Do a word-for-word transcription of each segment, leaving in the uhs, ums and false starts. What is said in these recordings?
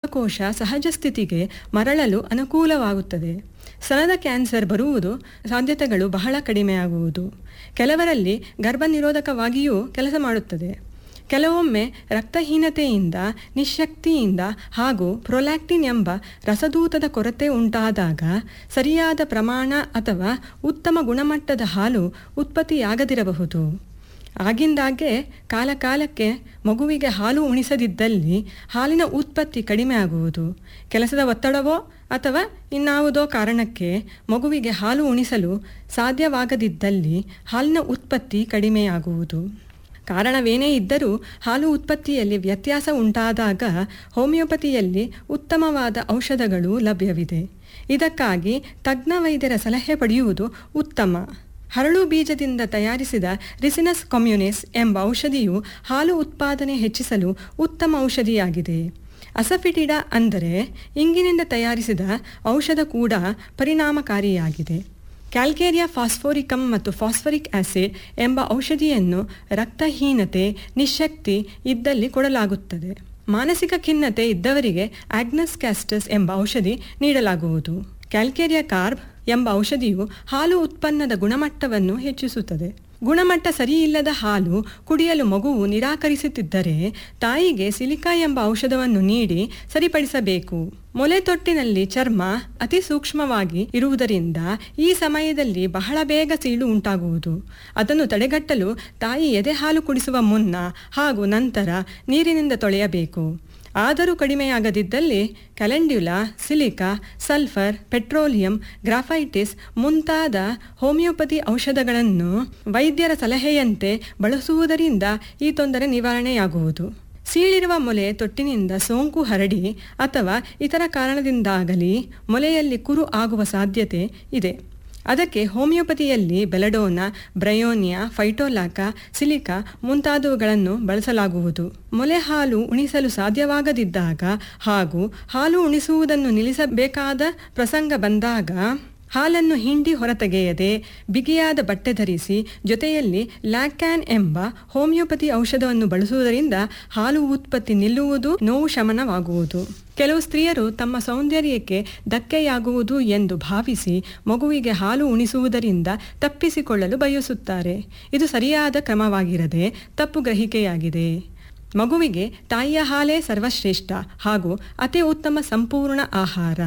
ಗರ್ಭಕೋಶ ಸಹಜ ಸ್ಥಿತಿಗೆ ಮರಳಲು ಅನುಕೂಲವಾಗುತ್ತದೆ. ಸ್ತನದ ಕ್ಯಾನ್ಸರ್ ಬರುವುದು ಸಾಧ್ಯತೆಗಳು ಬಹಳ ಕಡಿಮೆಯಾಗುವುದು. ಕೆಲವರಲ್ಲಿ ಗರ್ಭನಿರೋಧಕವಾಗಿಯೂ ಕೆಲಸ ಮಾಡುತ್ತದೆ. ಕೆಲವೊಮ್ಮೆ ರಕ್ತಹೀನತೆಯಿಂದ, ನಿಶ್ಶಕ್ತಿಯಿಂದ ಹಾಗೂ ಪ್ರೊಲ್ಯಾಕ್ಟಿನ್ ಎಂಬ ರಸದೂತದ ಕೊರತೆ ಉಂಟಾದಾಗ ಸರಿಯಾದ ಪ್ರಮಾಣ ಅಥವಾ ಉತ್ತಮ ಗುಣಮಟ್ಟದ ಹಾಲು ಉತ್ಪತ್ತಿಯಾಗದಿರಬಹುದು. ಆಗಿಂದಾಗ್ಗೆ ಕಾಲಕಾಲಕ್ಕೆ ಮಗುವಿಗೆ ಹಾಲು ಉಣಿಸದಿದ್ದಲ್ಲಿ ಹಾಲಿನ ಉತ್ಪತ್ತಿ ಕಡಿಮೆಯಾಗುವುದು. ಕೆಲಸದ ಒತ್ತಡವೋ ಅಥವಾ ಇನ್ನಾವುದೋ ಕಾರಣಕ್ಕೆ ಮಗುವಿಗೆ ಹಾಲು ಉಣಿಸಲು ಸಾಧ್ಯವಾಗದಿದ್ದಲ್ಲಿ ಹಾಲಿನ ಉತ್ಪತ್ತಿ ಕಡಿಮೆಯಾಗುವುದು. ಕಾರಣವೇನೇ ಇದ್ದರೂ ಹಾಲು ಉತ್ಪತ್ತಿಯಲ್ಲಿ ವ್ಯತ್ಯಾಸ ಉಂಟಾದಾಗ ಹೋಮಿಯೋಪತಿಯಲ್ಲಿ ಉತ್ತಮವಾದ ಔಷಧಗಳು ಲಭ್ಯವಿದೆ. ಇದಕ್ಕಾಗಿ ತಜ್ಞ ವೈದ್ಯರ ಸಲಹೆ ಪಡೆಯುವುದು ಉತ್ತಮ. ಹರಳು ಬೀಜದಿಂದ ತಯಾರಿಸಿದ ರಿಸಿನಸ್ ಕಮ್ಯುನಿಸ್ ಎಂಬ ಔಷಧಿಯು ಹಾಲು ಉತ್ಪಾದನೆ ಹೆಚ್ಚಿಸಲು ಉತ್ತಮ ಔಷಧಿಯಾಗಿದೆ. ಅಸಫಿಟಿಡಾ ಅಂದರೆ ಇಂಗಿನಿಂದ ತಯಾರಿಸಿದ ಔಷಧ ಕೂಡ ಪರಿಣಾಮಕಾರಿಯಾಗಿದೆ. ಕ್ಯಾಲ್ಕೇರಿಯಾ ಫಾಸ್ಫೋರಿಕಮ್ ಮತ್ತು ಫಾಸ್ಫರಿಕ್ ಆಸಿಡ್ ಎಂಬ ಔಷಧಿಯನ್ನು ರಕ್ತಹೀನತೆ, ನಿಶ್ಶಕ್ತಿ ಇದ್ದಲ್ಲಿ ಕೊಡಲಾಗುತ್ತದೆ. ಮಾನಸಿಕ ಖಿನ್ನತೆ ಇದ್ದವರಿಗೆ ಆಗ್ನಸ್ ಕ್ಯಾಸ್ಟಸ್ ಎಂಬ ಔಷಧಿ ನೀಡಲಾಗುವುದು. ಕ್ಯಾಲ್ಕೇರಿಯಾ ಕಾರ್ಬ್ ಎಂಬ ಔಷಧಿಯು ಹಾಲು ಉತ್ಪನ್ನದ ಗುಣಮಟ್ಟವನ್ನು ಹೆಚ್ಚಿಸುತ್ತದೆ. ಗುಣಮಟ್ಟ ಸರಿಯಿಲ್ಲದ ಹಾಲು ಕುಡಿಯಲು ಮಗುವು ನಿರಾಕರಿಸುತ್ತಿದ್ದರೆ ತಾಯಿಗೆ ಸಿಲಿಕಾ ಎಂಬ ಔಷಧವನ್ನು ನೀಡಿ ಸರಿಪಡಿಸಬೇಕು. ಮೊಲೆ ತೊಟ್ಟಿನಲ್ಲಿ ಚರ್ಮ ಅತಿ ಸೂಕ್ಷ್ಮವಾಗಿ ಇರುವುದರಿಂದ ಈ ಸಮಯದಲ್ಲಿ ಬಹಳ ಬೇಗ ಸೀಳು ಉಂಟಾಗುವುದು. ಅದನ್ನು ತಡೆಗಟ್ಟಲು ತಾಯಿ ಎದೆ ಹಾಲು ಕುಡಿಸುವ ಮುನ್ನ ಹಾಗೂ ನಂತರ ನೀರಿನಿಂದ ತೊಳೆಯಬೇಕು. ಆದರೂ ಕಡಿಮೆಯಾಗದಿದ್ದಲ್ಲಿ ಕ್ಯಾಲೆಂಡ್ಯುಲಾ, ಸಿಲಿಕಾ, ಸಲ್ಫರ್, ಪೆಟ್ರೋಲಿಯಂ, ಗ್ರಾಫೈಟಿಸ್ ಮುಂತಾದ ಹೋಮಿಯೋಪತಿ ಔಷಧಗಳನ್ನು ವೈದ್ಯರ ಸಲಹೆಯಂತೆ ಬಳಸುವುದರಿಂದ ಈ ತೊಂದರೆ ನಿವಾರಣೆಯಾಗುವುದು. ಸೀಳಿರುವ ಮೊಲೆ ತೊಟ್ಟಿನಿಂದ ಸೋಂಕು ಹರಡಿ ಅಥವಾ ಇತರ ಕಾರಣದಿಂದಾಗಲಿ ಮೊಲೆಯಲ್ಲಿ ಕುರು ಆಗುವ ಸಾಧ್ಯತೆ ಇದೆ. ಅದಕ್ಕೆ ಹೋಮಿಯೋಪತಿಯಲ್ಲಿ ಬೆಲಡೋನಾ, ಬ್ರಯೋನಿಯಾ, ಫೈಟೋಲಾಕಾ, ಸಿಲಿಕಾ ಮುಂತಾದವುಗಳನ್ನು ಬಳಸಲಾಗುವುದು. ಮೊಲೆ ಹಾಲು ಉಣಿಸಲು ಸಾಧ್ಯವಾಗದಿದ್ದಾಗ ಹಾಗೂ ಹಾಲು ಉಣಿಸುವುದನ್ನು ನಿಲ್ಲಿಸಬೇಕಾದ ಪ್ರಸಂಗ ಬಂದಾಗ ಹಾಲನ್ನು ಹಿಂಡಿ ಹೊರತೆಗೆಯದೆ ಬಿಗಿಯಾದ ಬಟ್ಟೆ ಧರಿಸಿ ಜೊತೆಯಲ್ಲಿ ಲ್ಯಾಕ್ಯಾನ್ ಎಂಬ ಹೋಮಿಯೋಪತಿ ಔಷಧವನ್ನು ಬಳಸುವುದರಿಂದ ಹಾಲು ಉತ್ಪತ್ತಿ ನಿಲ್ಲುವುದು, ನೋವು ಶಮನವಾಗುವುದು. ಕೆಲವು ಸ್ತ್ರೀಯರು ತಮ್ಮ ಸೌಂದರ್ಯಕ್ಕೆ ಧಕ್ಕೆಯಾಗುವುದು ಎಂದು ಭಾವಿಸಿ ಮಗುವಿಗೆ ಹಾಲು ಉಣಿಸುವುದರಿಂದ ತಪ್ಪಿಸಿಕೊಳ್ಳಲು ಬಯಸುತ್ತಾರೆ. ಇದು ಸರಿಯಾದ ಕ್ರಮವಾಗಿರದೆ ತಪ್ಪು ಗ್ರಹಿಕೆಯಾಗಿದೆ. ಮಗುವಿಗೆ ತಾಯಿಯ ಹಾಲೇ ಸರ್ವಶ್ರೇಷ್ಠ ಹಾಗೂ ಅತಿ ಉತ್ತಮ ಸಂಪೂರ್ಣ ಆಹಾರ.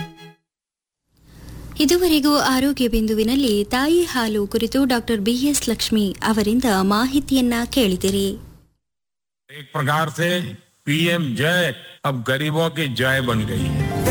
ಇದುವರೆಗೂ ಆರೋಗ್ಯ ಬಿಂದುವಿನಲ್ಲಿ ತಾಯಿ ಹಾಲು ಕುರಿತು ಡಾಕ್ಟರ್ ಬಿ ಎಸ್ ಲಕ್ಷ್ಮಿ ಅವರಿಂದ ಮಾಹಿತಿಯನ್ನ ಕೇಳಿದಿರಿ. एक प्रकार से पीएम जय अब गरीबों की जय बन गई है.